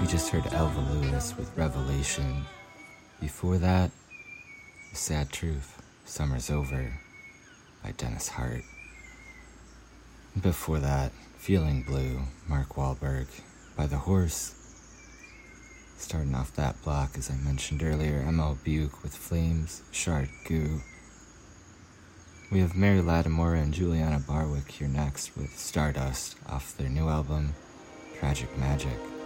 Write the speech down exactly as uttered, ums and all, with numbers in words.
We just heard Elva Lewis with Revelation. Before that, The Sad Truth, Summer's Over by Dennis Hart. And before that, Feeling Blue, Mark Wahlberg by The Horse. Starting off that block, as I mentioned earlier, M L Buke with Flames, Shard Goo. We have Mary Lattimore and Juliana Barwick here next with Stardust off their new album, Tragic Magic.